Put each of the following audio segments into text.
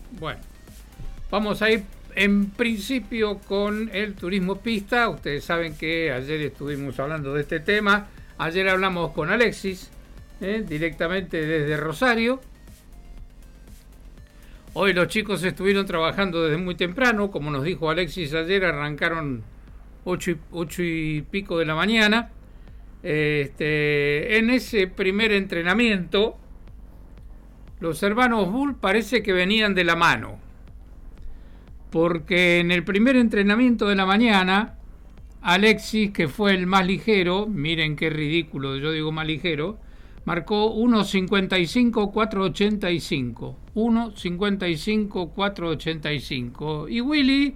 Bueno, vamos a ir en principio con el turismo pista. Ustedes saben que ayer estuvimos hablando de este tema. Ayer hablamos con Alexis, directamente desde Rosario. Hoy los chicos estuvieron trabajando desde muy temprano. Como nos dijo Alexis ayer, arrancaron 8 y pico de la mañana. En ese primer entrenamiento, los hermanos Bull parece que venían de la mano, porque en el primer entrenamiento de la mañana, Alexis, que fue el más ligero, miren qué ridículo, yo digo más ligero, marcó 1.55.485, 1.55.485, y Willy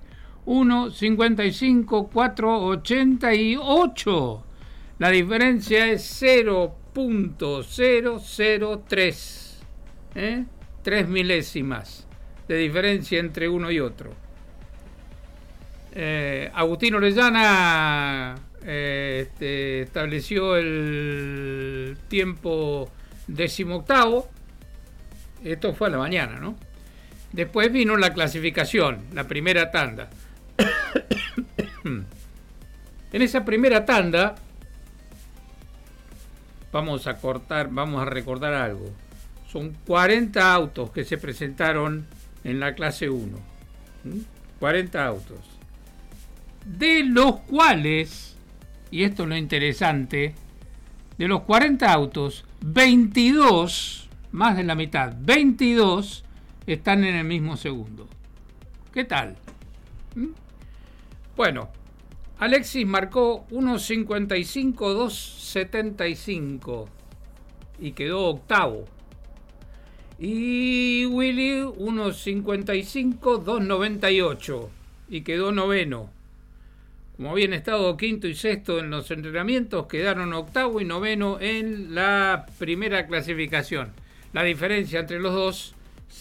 1.55.488. La diferencia es 0.003, 3 milésimas de diferencia entre uno y otro. Agustín Orellana estableció el tiempo 18º. Esto fue a la mañana, ¿no? Después vino la clasificación, la primera tanda. En esa primera tanda vamos a recordar algo. Son 40 autos que se presentaron en la clase 1. 40 autos. De los cuales, y esto es lo interesante, de los 40 autos, 22, más de la mitad, 22 están en el mismo segundo. ¿Qué tal? Bueno, Alexis marcó 1.55.275 y quedó octavo. Y Willy 1.55.298 y quedó noveno. Como habían estado quinto y sexto en los entrenamientos, quedaron octavo y noveno en la primera clasificación. La diferencia entre los dos,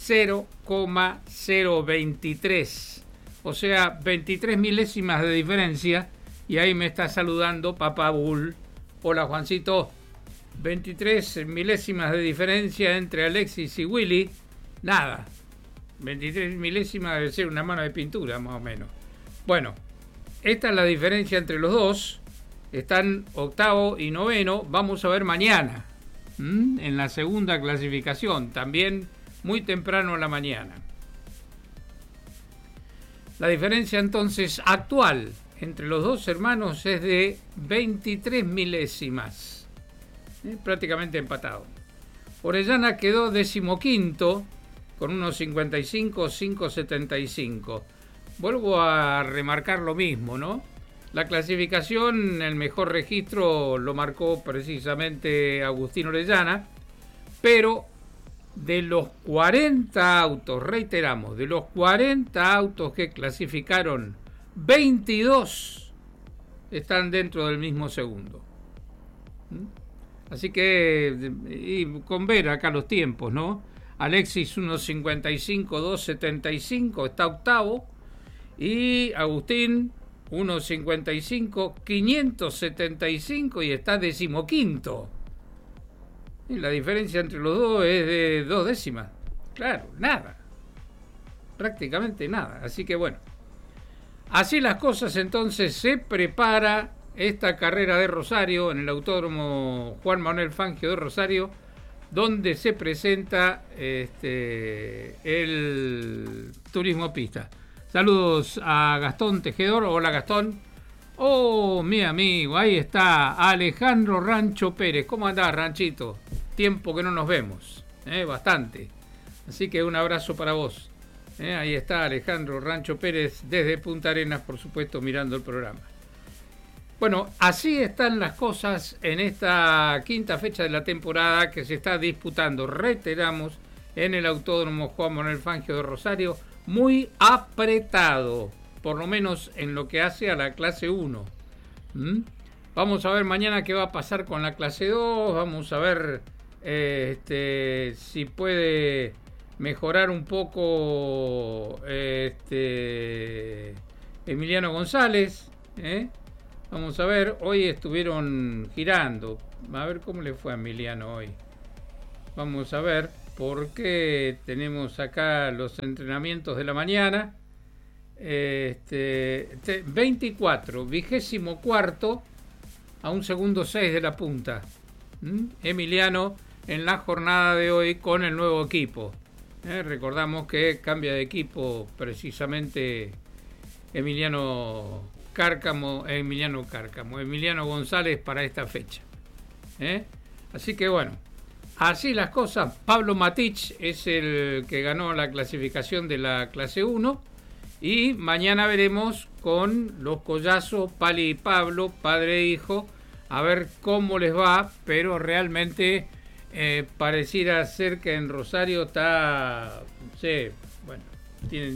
0,023. O sea, 23 milésimas de diferencia. Y ahí me está saludando Papá Bull. Hola, Juancito. 23 milésimas de diferencia entre Alexis y Willy. Nada. 23 milésimas debe ser una mano de pintura, más o menos. Bueno, esta es la diferencia entre los dos. Están octavo y noveno. Vamos a ver mañana, en la segunda clasificación. También muy temprano en la mañana. La diferencia entonces actual entre los dos hermanos es de 23 milésimas. Prácticamente empatado. Orellana quedó 15º con unos 55.575. Vuelvo a remarcar lo mismo, ¿no? La clasificación, el mejor registro lo marcó precisamente Agustín Orellana, pero de los 40 autos, reiteramos, de los 40 autos que clasificaron, 22 están dentro del mismo segundo. Así que, y con ver acá los tiempos, ¿no? Alexis 1.55.275 está octavo y Agustín 1.55.575 y está 15º. Y la diferencia entre los dos es de 2 décimas. Claro, nada. Prácticamente nada. Así que bueno. Así las cosas, entonces se prepara esta carrera de Rosario en el Autódromo Juan Manuel Fangio de Rosario, donde se presenta el turismo pista. Saludos a Gastón Tejedor. Hola, Gastón. Oh, mi amigo, ahí está Alejandro Rancho Pérez. ¿Cómo andás, Ranchito? Tiempo que no nos vemos, bastante. Así que un abrazo para vos. Ahí está Alejandro Rancho Pérez desde Punta Arenas, por supuesto, mirando el programa. Bueno, así están las cosas en esta quinta fecha de la temporada que se está disputando, reiteramos, en el Autódromo Juan Manuel Fangio de Rosario, muy apretado, por lo menos en lo que hace a la clase 1. Vamos a ver mañana qué va a pasar con la clase 2, vamos a ver si puede mejorar un poco Emiliano González, Vamos a ver, hoy estuvieron girando. A ver cómo le fue a Emiliano hoy. Vamos a ver. porque tenemos acá los entrenamientos de la mañana. 24, 24 a un segundo 6 de la punta. Emiliano en la jornada de hoy con el nuevo equipo. Recordamos que cambia de equipo precisamente Emiliano González para esta fecha. Así que bueno, así las cosas. Pablo Matich es el que ganó la clasificación de la clase 1. Y mañana veremos con los Collazo, Pali y Pablo, padre e hijo, a ver cómo les va, pero realmente pareciera ser que en Rosario está, no sé, bueno, tienen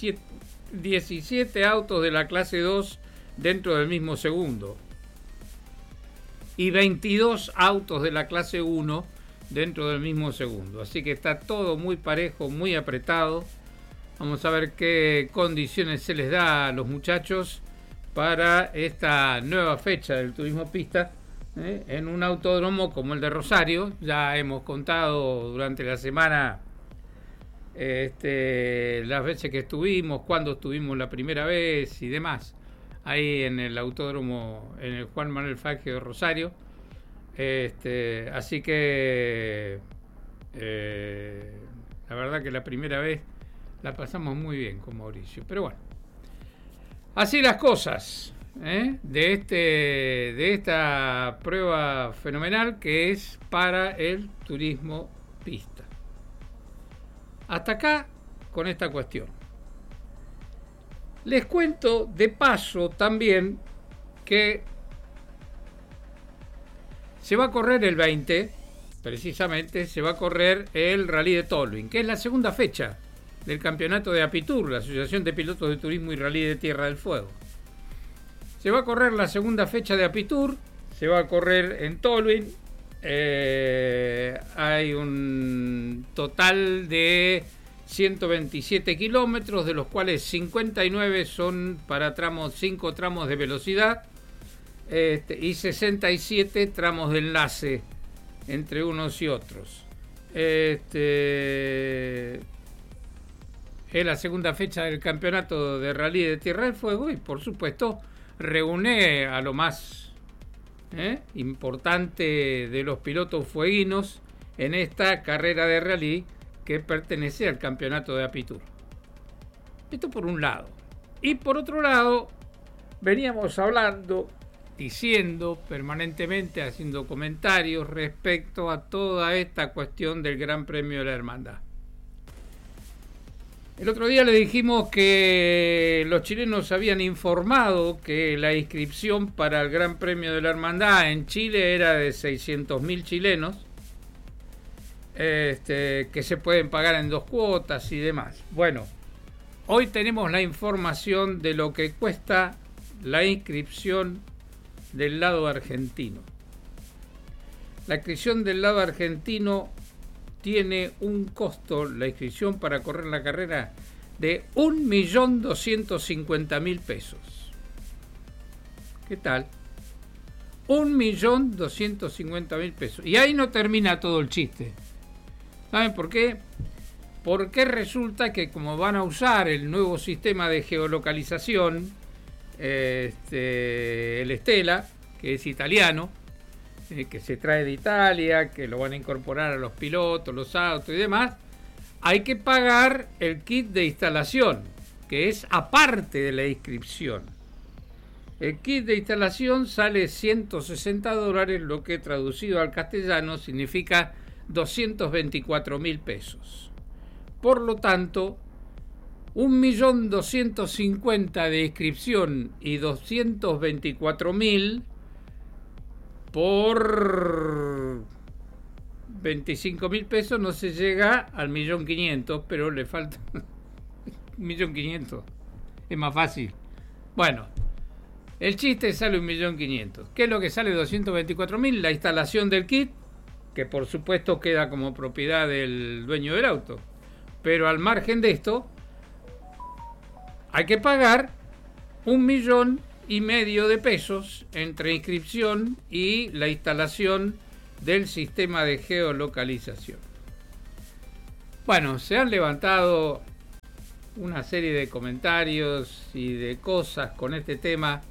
17 autos de la clase 2 dentro del mismo segundo y 22 autos de la clase 1 dentro del mismo segundo, así que está todo muy parejo, muy apretado. Vamos a ver qué condiciones se les da a los muchachos para esta nueva fecha del turismo pista en un autódromo como el de Rosario. Ya hemos contado durante la semana las veces que estuvimos, cuándo estuvimos la primera vez y demás, ahí en el autódromo, en el Juan Manuel Fangio de Rosario. Así que la verdad que la primera vez la pasamos muy bien con Mauricio, pero bueno, así las cosas de esta prueba fenomenal que es para el turismo pista. Hasta acá con esta cuestión. Les cuento de paso también que se va a correr el 20, precisamente se va a correr el Rally de Tolwyn, que es la segunda fecha del campeonato de Apitur, la Asociación de Pilotos de Turismo y Rally de Tierra del Fuego. Se va a correr la segunda fecha de Apitur, se va a correr en Tolwyn. Hay un total de 127 kilómetros, de los cuales 59 son para 5 tramos de velocidad y 67 tramos de enlace entre unos y otros. Es la segunda fecha del campeonato de Rally de Tierra del Fuego y por supuesto reúne a lo más importante de los pilotos fueguinos en esta carrera de rally que pertenece al campeonato de Apitur. Esto por un lado. Y por otro lado, veníamos hablando, diciendo permanentemente, haciendo comentarios respecto a toda esta cuestión del Gran Premio de la Hermandad. El otro día le dijimos que los chilenos habían informado que la inscripción para el Gran Premio de la Hermandad en Chile era de 600.000 chilenos, que se pueden pagar en 2 cuotas y demás. Bueno, hoy tenemos la información de lo que cuesta la inscripción del lado argentino. La inscripción del lado argentino tiene un costo, la inscripción para correr la carrera, de 1.250.000 pesos. ¿Qué tal? 1.250.000 pesos. Y ahí no termina todo el chiste. ¿Saben por qué? Porque resulta que como van a usar el nuevo sistema de geolocalización, el Stella, que es italiano, que se trae de Italia, que lo van a incorporar a los pilotos, los autos y demás, hay que pagar el kit de instalación, que es aparte de la inscripción. El kit de instalación sale $160, lo que traducido al castellano significa 224.000 pesos. Por lo tanto, 1.250.000 de inscripción y 224.000 por 25.000 pesos no se llega al 1.500.000, pero le falta 1.500.000. Es más fácil. Bueno, el chiste sale 1.500.000. ¿Qué es lo que sale 224.000? La instalación del kit, que por supuesto queda como propiedad del dueño del auto. Pero al margen de esto, hay que pagar 1.500.000 de pesos entre inscripción y la instalación del sistema de geolocalización. Bueno, se han levantado una serie de comentarios y de cosas con este tema.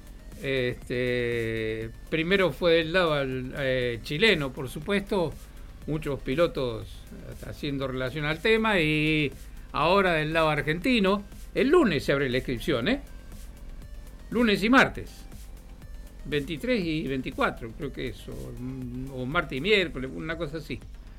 Primero fue del lado chileno, por supuesto, muchos pilotos haciendo relación al tema, y ahora del lado argentino. El lunes se abre la inscripción, lunes y martes, 23 y 24 creo que es, o martes y miércoles, una cosa así,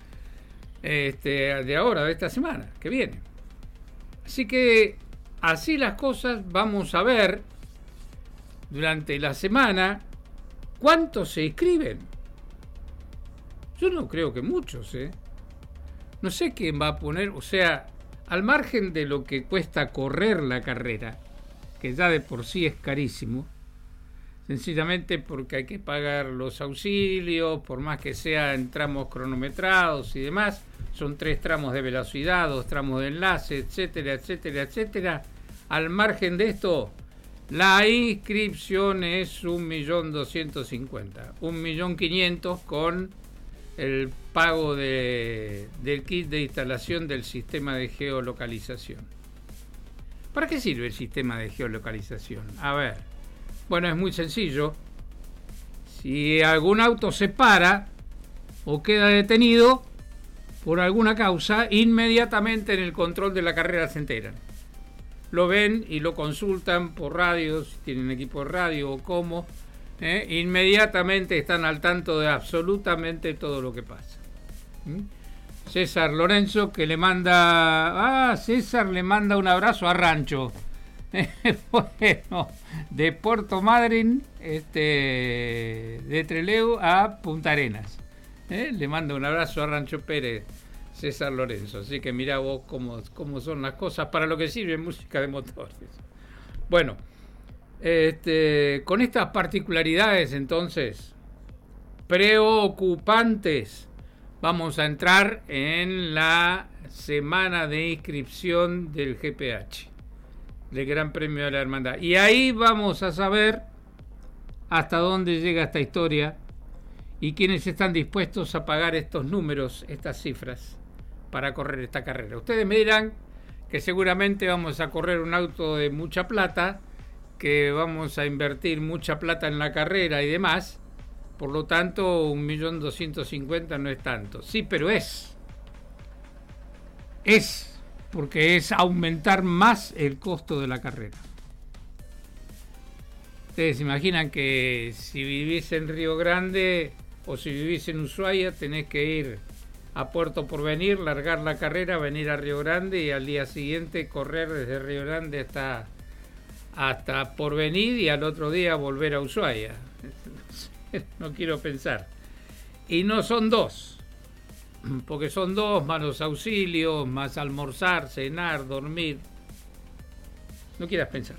de ahora, de esta semana que viene. Así que así las cosas. Vamos a ver durante la semana cuántos se inscriben. Yo no creo que muchos, no sé quién va a poner, o sea, al margen de lo que cuesta correr la carrera, que ya de por sí es carísimo, sencillamente porque hay que pagar los auxilios, por más que sea en tramos cronometrados y demás. Son 3 tramos de velocidad, 2 tramos de enlace, etcétera, etcétera, etcétera. Al margen de esto, la inscripción es 1.250.000, 1.500.000 con el pago del kit de instalación del sistema de geolocalización. ¿Para qué sirve el sistema de geolocalización? A ver, bueno, es muy sencillo. Si algún auto se para o queda detenido por alguna causa, inmediatamente en el control de la carrera se enteran. Lo ven y lo consultan por radio, si tienen equipo de radio o cómo. Inmediatamente están al tanto de absolutamente todo lo que pasa. César Lorenzo, que le manda... César le manda un abrazo a Rancho. Bueno, de Puerto Madryn, de Trelew a Punta Arenas. Le manda un abrazo a Rancho Pérez, César Lorenzo. Así que mirá vos cómo son las cosas, para lo que sirve música de motores. Bueno, con estas particularidades entonces preocupantes, vamos a entrar en la semana de inscripción del GPH, del Gran Premio de la Hermandad, y ahí vamos a saber hasta dónde llega esta historia y quiénes están dispuestos a pagar estos números, estas cifras, para correr esta carrera. Ustedes me dirán que seguramente vamos a correr un auto de mucha plata, que vamos a invertir mucha plata en la carrera y demás, por lo tanto 1.250.000 no es tanto. Sí, pero es porque es aumentar más el costo de la carrera. Ustedes se imaginan que si vivís en Río Grande o si vivís en Ushuaia, tenés que ir a Puerto Porvenir, largar la carrera, venir a Río Grande y al día siguiente correr desde Río Grande hasta Porvenir y al otro día volver a Ushuaia. No quiero pensar. Y no son 2, porque son 2 más los auxilios, más almorzar, cenar, dormir. No quieras pensar.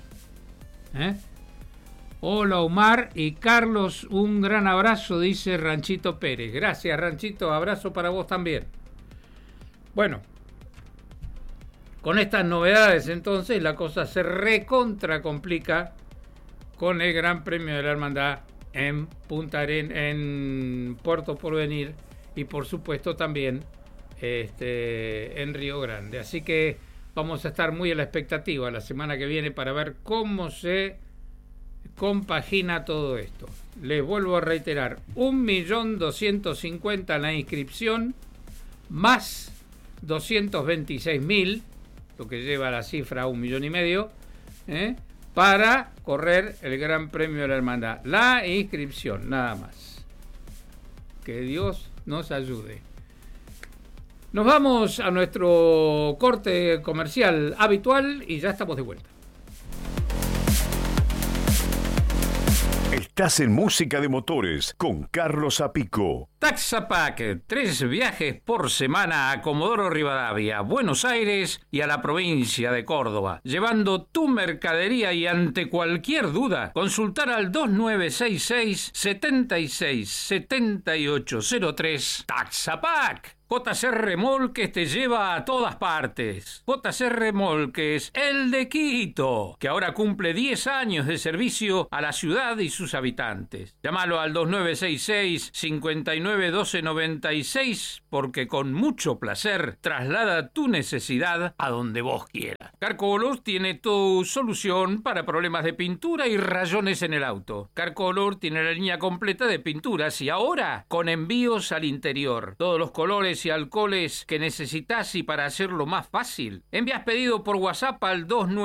Hola Omar y Carlos, un gran abrazo, dice Ranchito Pérez. Gracias, Ranchito, abrazo para vos también. Bueno, con estas novedades entonces la cosa se recontra complica con el Gran Premio de la Hermandad en Punta Arenas, en Puerto Porvenir, y por supuesto también en Río Grande. Así que vamos a estar muy a la expectativa la semana que viene para ver cómo se compagina todo esto. Les vuelvo a reiterar, 1.250.000 la inscripción, más 226.000, lo que lleva la cifra a 1.500.000, para correr el Gran Premio de la Hermandad. La inscripción, nada más. Que Dios nos ayude. Nos vamos a nuestro corte comercial habitual y ya estamos de vuelta. Estás en Música de Motores con Carlos Apico. Taxapac, 3 viajes por semana a Comodoro Rivadavia, Buenos Aires y a la provincia de Córdoba, llevando tu mercadería, y ante cualquier duda, consultar al 2966 76 7803. Taxapac. JC Remolques te lleva a todas partes. JC Remolques, el de Quito, que ahora cumple 10 años de servicio a la ciudad y sus habitantes. Llámalo al 2966-591296 porque con mucho placer traslada tu necesidad a donde vos quieras. Carcolor tiene tu solución para problemas de pintura y rayones en el auto. Carcolor tiene la línea completa de pinturas y ahora con envíos al interior. Todos los colores y alcoholes que necesitas y para hacerlo más fácil. Envías pedido por WhatsApp al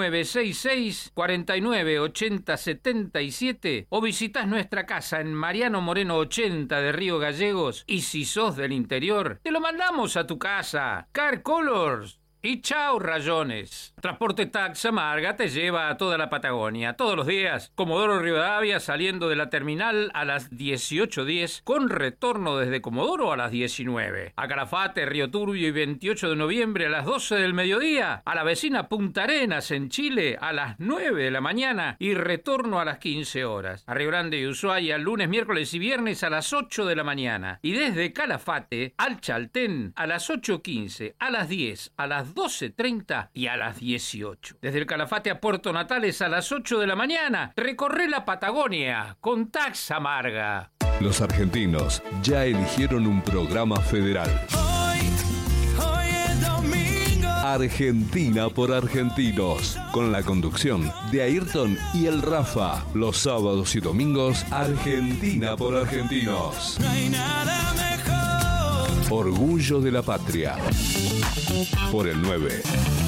2966-498077 o visitas nuestra casa en Mariano Moreno 80 de Río Gallegos y si sos del interior, te lo mandamos a tu casa. Car Colors. Y chao, rayones. Transporte Tax Amarga te lleva a toda la Patagonia. Todos los días, Comodoro Rivadavia saliendo de la terminal a las 18:10 con retorno desde Comodoro a las 19. A Calafate, Río Turbio y 28 de noviembre a las 12 del mediodía. A la vecina Punta Arenas en Chile a las 9 de la mañana y retorno a las 15 horas. A Río Grande y Ushuaia lunes, miércoles y viernes a las 8 de la mañana. Y desde Calafate al Chaltén a las 8:15, a las 10, a las 12:30 y a las 18. Desde el Calafate a Puerto Natales a las 8 de la mañana. Recorre la Patagonia con Tax Amarga. Los argentinos ya eligieron un programa federal. Hoy es domingo. Argentina por argentinos. Con la conducción de Ayrton y el Rafa. Los sábados y domingos, Argentina por argentinos. No hay nada mejor. Orgullo de la patria. Por el 9.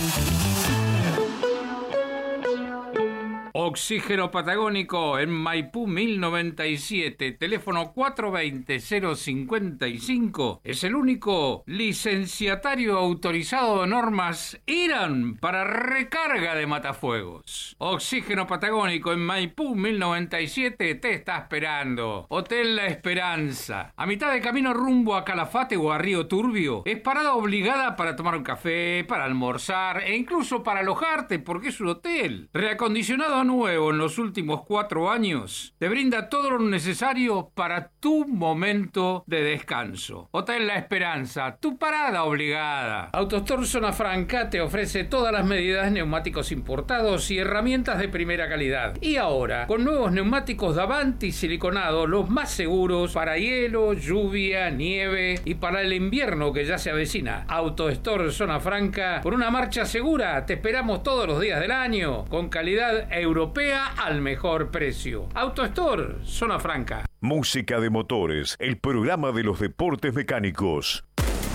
Oxígeno Patagónico en Maipú 1097, teléfono 420-055. Es el único licenciatario autorizado de normas IRAN para recarga de matafuegos. Oxígeno Patagónico en Maipú 1097 te está esperando. Hotel La Esperanza. A mitad de camino rumbo a Calafate o a Río Turbio. Es parada obligada para tomar un café, para almorzar e incluso para alojarte porque es un hotel. Reacondicionado nuevo en los últimos 4 años, te brinda todo lo necesario para tu momento de descanso. Hotel La Esperanza, tu parada obligada. AutoStore Zona Franca te ofrece todas las medidas, neumáticos importados y herramientas de primera calidad. Y ahora, con nuevos neumáticos Davanti siliconados, los más seguros para hielo, lluvia, nieve y para el invierno que ya se avecina. AutoStore Zona Franca, por una marcha segura, te esperamos todos los días del año, con calidad europea al mejor precio. AutoStore Zona Franca. Música de motores, el programa de los deportes mecánicos.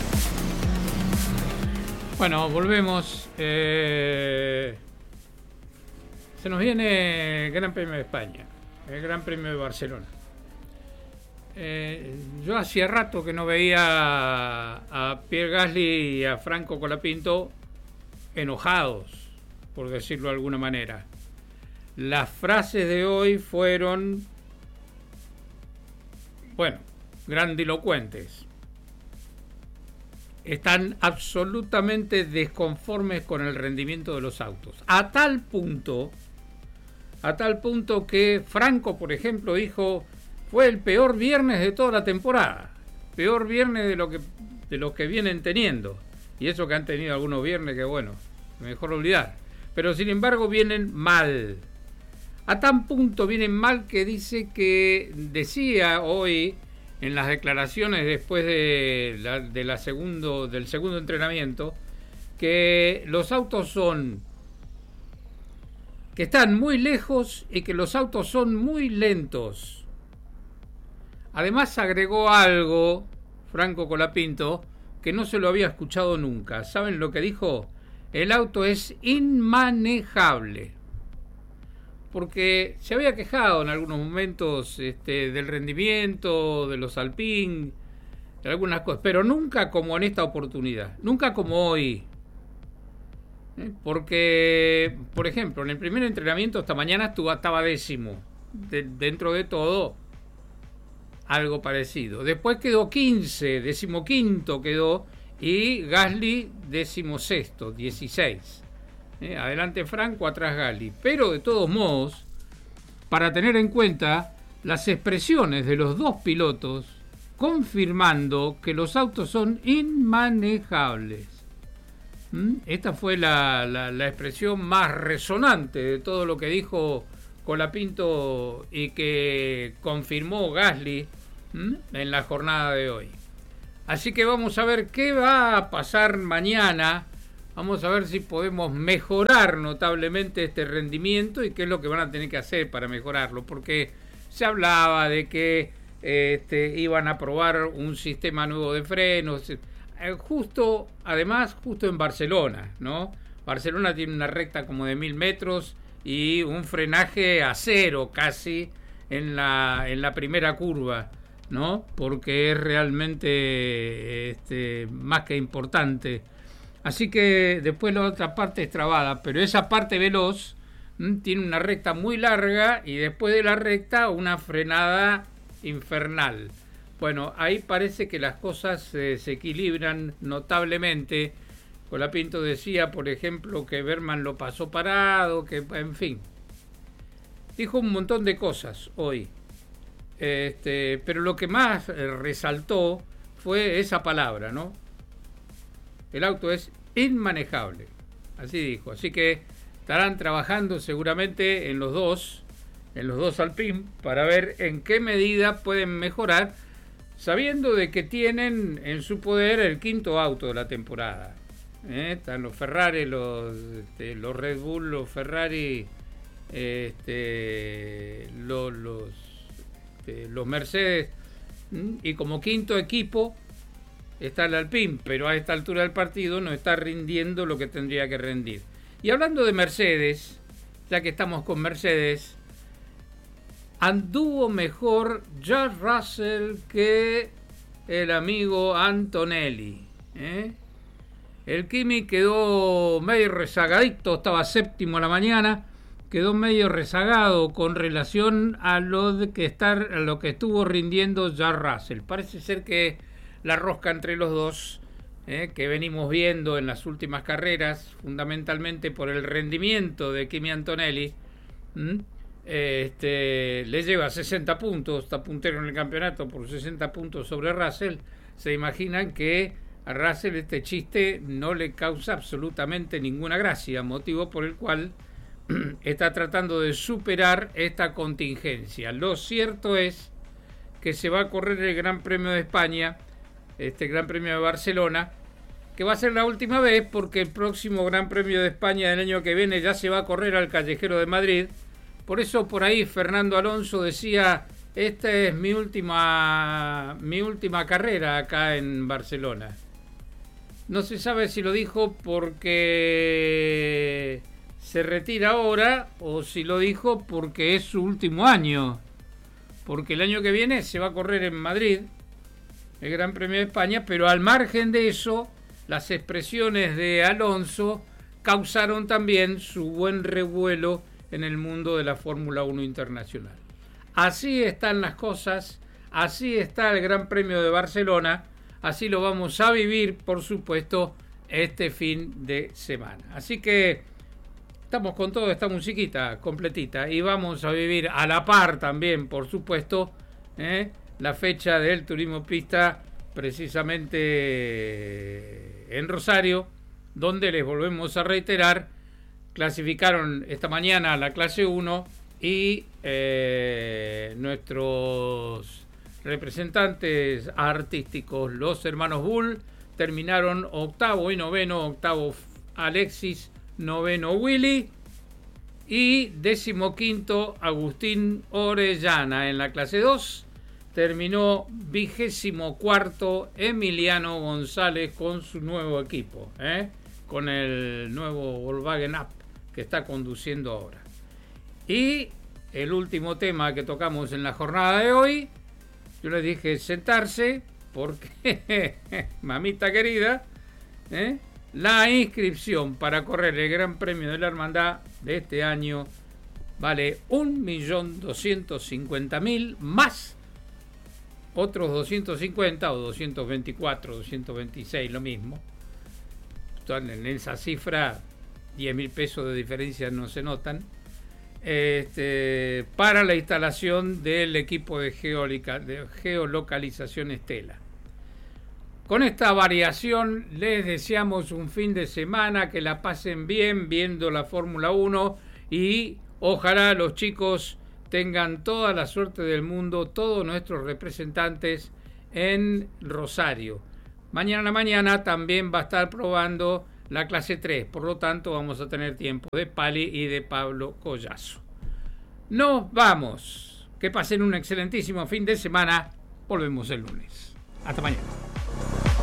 Bueno, volvemos. Se nos viene el Gran Premio de España, el Gran Premio de Barcelona. Yo hacía rato que no veía a Pierre Gasly y a Franco Colapinto enojados, por decirlo de alguna manera. Las frases de hoy fueron, bueno, grandilocuentes. Están absolutamente desconformes con el rendimiento de los autos. A tal punto que Franco, por ejemplo, dijo, fue el peor viernes de toda la temporada. Peor viernes de lo que vienen teniendo. Y eso que han tenido algunos viernes que, bueno, mejor olvidar. Pero sin embargo vienen mal. A tal punto vienen mal que decía hoy en las declaraciones después del segundo entrenamiento que los autos que están muy lejos y que los autos son muy lentos. Además agregó algo, Franco Colapinto, que no se lo había escuchado nunca. ¿Saben lo que dijo? El auto es inmanejable. Porque se había quejado en algunos momentos del rendimiento, de los Alpine, de algunas cosas, pero nunca como en esta oportunidad, nunca como hoy. Porque, por ejemplo, en el primer entrenamiento esta mañana estaba 10º, dentro de todo, algo parecido. Después quedó 15, 15º quedó, y Gasly 16º, 16. Adelante Franco, atrás Gasly. Pero de todos modos, para tener en cuenta las expresiones de los dos pilotos, confirmando que los autos son inmanejables. Esta fue la expresión más resonante de todo lo que dijo Colapinto y que confirmó Gasly en la jornada de hoy. Así que vamos a ver qué va a pasar mañana. Vamos a ver si podemos mejorar notablemente este rendimiento y qué es lo que van a tener que hacer para mejorarlo, porque se hablaba de que iban a probar un sistema nuevo de frenos, justo en Barcelona, ¿no? Barcelona tiene una recta como de 1000 metros y un frenaje a cero casi en la primera curva, ¿no? Porque es realmente más que importante. Así que después la otra parte es trabada, pero esa parte veloz tiene una recta muy larga y después de la recta una frenada infernal. Bueno, ahí parece que las cosas se equilibran notablemente. Colapinto decía, por ejemplo, que Berman lo pasó parado, que en fin. Dijo un montón de cosas hoy. Pero lo que más resaltó fue esa palabra, ¿no? El auto es inmanejable, así dijo. Así que estarán trabajando seguramente en los dos Alpine para ver en qué medida pueden mejorar, sabiendo de que tienen en su poder el quinto auto de la temporada. Están los Ferrari, los Red Bull, los Ferrari, los Mercedes, y como quinto equipo está el Alpine, pero a esta altura del partido no está rindiendo lo que tendría que rendir. Y hablando de Mercedes, ya que estamos con Mercedes, anduvo mejor George Russell que el amigo Antonelli. El Kimi quedó medio rezagadito, estaba séptimo a la mañana, quedó medio rezagado con relación a lo que estuvo rindiendo George Russell. Parece ser que la rosca entre los dos, que venimos viendo en las últimas carreras, fundamentalmente por el rendimiento de Kimi Antonelli, le lleva 60 puntos, está puntero en el campeonato por 60 puntos sobre Russell. Se imaginan que a Russell este chiste no le causa absolutamente ninguna gracia, motivo por el cual está tratando de superar esta contingencia. Lo cierto es que se va a correr el Gran Premio de España, este Gran Premio de Barcelona, que va a ser la última vez porque el próximo Gran Premio de España del año que viene ya se va a correr al Callejero de Madrid. Por eso por ahí Fernando Alonso decía, esta es mi última carrera acá en Barcelona. No se sabe si lo dijo porque se retira ahora o si lo dijo porque es su último año. Porque el año que viene se va a correr en Madrid el Gran Premio de España, pero al margen de eso, las expresiones de Alonso causaron también su buen revuelo en el mundo de la Fórmula 1 internacional. Así están las cosas, así está el Gran Premio de Barcelona, así lo vamos a vivir, por supuesto, este fin de semana. Así que estamos con toda esta musiquita completita y vamos a vivir a la par también, por supuesto, la fecha del Turismo Pista, precisamente en Rosario, donde les volvemos a reiterar, clasificaron esta mañana la clase 1 y nuestros representantes artísticos, los hermanos Bull, terminaron octavo y noveno, octavo Alexis, noveno Willy y 15º Agustín Orellana. En la clase 2 terminó 24º Emiliano González con su nuevo equipo, con el nuevo Volkswagen Up que está conduciendo ahora. Y el último tema que tocamos en la jornada de hoy, yo les dije sentarse porque, mamita querida, la inscripción para correr el Gran Premio de la Hermandad de este año vale 1.250.000 más otros 250 o 224, 226, lo mismo. En esa cifra 10.000 pesos de diferencia no se notan. para la instalación del equipo de geolocalización Estela. Con esta variación les deseamos un fin de semana, que la pasen bien viendo la Fórmula 1 y ojalá los chicos tengan toda la suerte del mundo, todos nuestros representantes en Rosario. Mañana también va a estar probando la clase 3, por lo tanto vamos a tener tiempo de Pali y de Pablo Collazo. Nos vamos. Que pasen un excelentísimo fin de semana. Volvemos el lunes. Hasta mañana.